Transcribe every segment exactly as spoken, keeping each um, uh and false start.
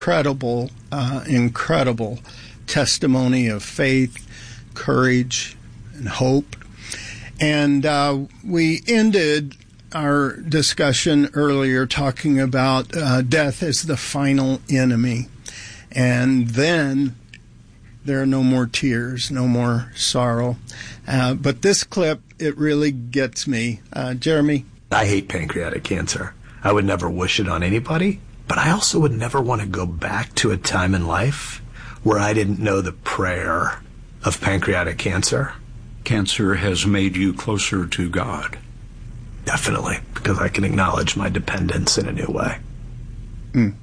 Incredible, uh, incredible testimony of faith, courage, and hope. And uh, we ended our discussion earlier talking about uh, death as the final enemy. And then there are no more tears, no more sorrow. Uh, but this clip, it really gets me. Uh, Jeremy? I hate pancreatic cancer. I would never wish it on anybody. But I also would never want to go back to a time in life where I didn't know the prayer of pancreatic cancer. Cancer has made you closer to God. Definitely, because I can acknowledge my dependence in a new way. Mm.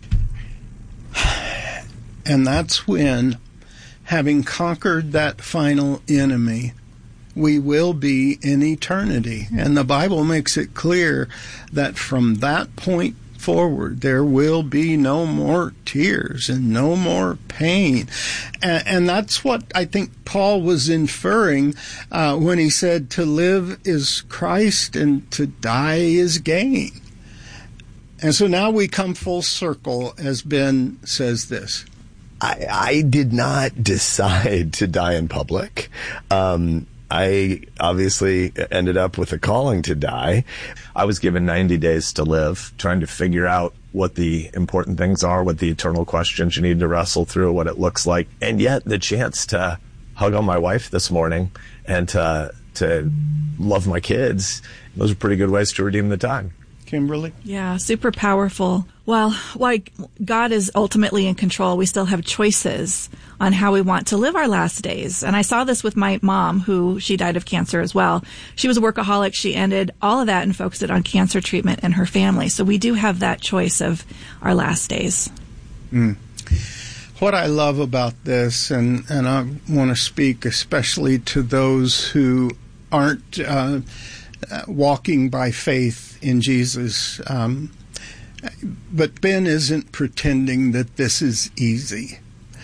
And that's when, having conquered that final enemy, we will be in eternity. And the Bible makes it clear that from that point forward, there will be no more tears and no more pain. And, and that's what I think Paul was inferring uh, when he said to live is Christ and to die is gain. And so now we come full circle as Ben says this. I, I did not decide to die in public. Um, I obviously ended up with a calling to die. I was given ninety days to live, trying to figure out what the important things are, what the eternal questions you need to wrestle through, what it looks like. And yet the chance to hug on my wife this morning and to, to love my kids, those are pretty good ways to redeem the time. Kimberly? Yeah, super powerful. Well, while God is ultimately in control, we still have choices on how we want to live our last days. And I saw this with my mom, who she died of cancer as well. She was a workaholic. She ended all of that and focused it on cancer treatment and her family. So we do have that choice of our last days. Mm. What I love about this, and, and I want to speak especially to those who aren't uh, walking by faith in Jesus, um, but Ben isn't pretending that this is easy,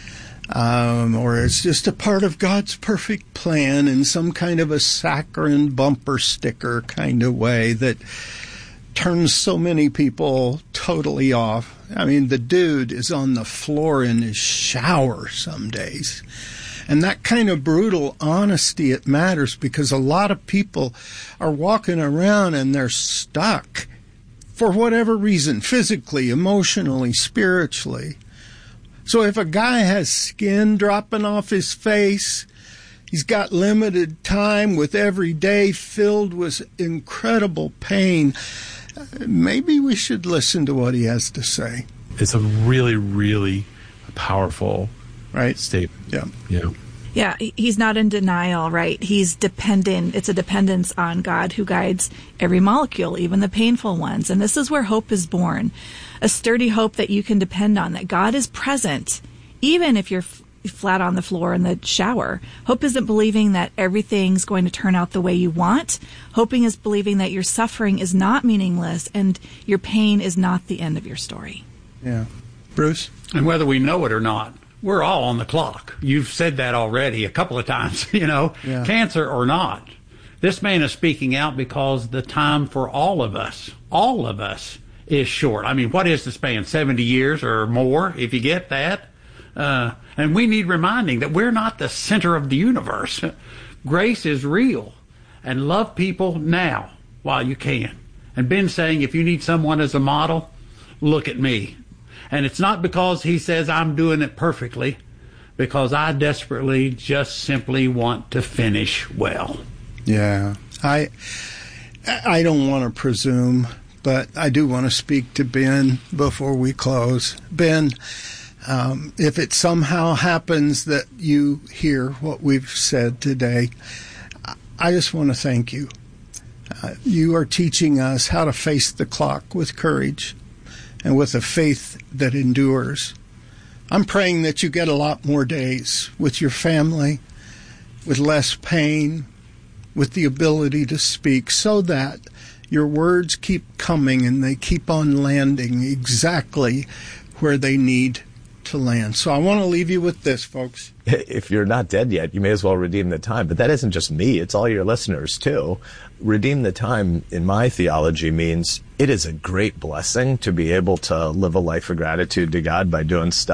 um, or it's just a part of God's perfect plan in some kind of a saccharine bumper sticker kind of way that turns so many people totally off. I mean, the dude is on the floor in his shower some days. And that kind of brutal honesty, it matters because a lot of people are walking around and they're stuck for whatever reason, physically, emotionally, spiritually. So if a guy has skin dropping off his face, he's got limited time with every day filled with incredible pain, maybe we should listen to what he has to say. It's a really, really powerful right statement. Yeah. Yeah. Yeah, he's not in denial, right? He's dependent. It's a dependence on God who guides every molecule, even the painful ones. And this is where hope is born. A sturdy hope that you can depend on, that God is present, even if you're f- flat on the floor in the shower. Hope isn't believing that everything's going to turn out the way you want. Hoping is believing that your suffering is not meaningless and your pain is not the end of your story. Yeah. Bruce? And whether we know it or not, we're all on the clock. You've said that already a couple of times, you know, yeah. Cancer or not. This man is speaking out because the time for all of us, all of us, is short. I mean, what is the span? seventy years or more, if you get that? Uh, and we need reminding that we're not the center of the universe. Grace is real. And love people now while you can. And Ben's saying, if you need someone as a model, look at me. And it's not because he says I'm doing it perfectly, because I desperately just simply want to finish well. Yeah. I I don't want to presume, but I do want to speak to Ben before we close. Ben, um, if it somehow happens that you hear what we've said today, I just want to thank you. Uh, you are teaching us how to face the clock with courage and with a faith that endures. I'm praying that you get a lot more days with your family, with less pain, with the ability to speak, so that your words keep coming and they keep on landing exactly where they need to land. So I want to leave you with this, folks. If you're not dead yet, you may as well redeem the time. But that isn't just me. It's all your listeners, too. Redeem the time, in my theology, means it is a great blessing to be able to live a life of gratitude to God by doing stuff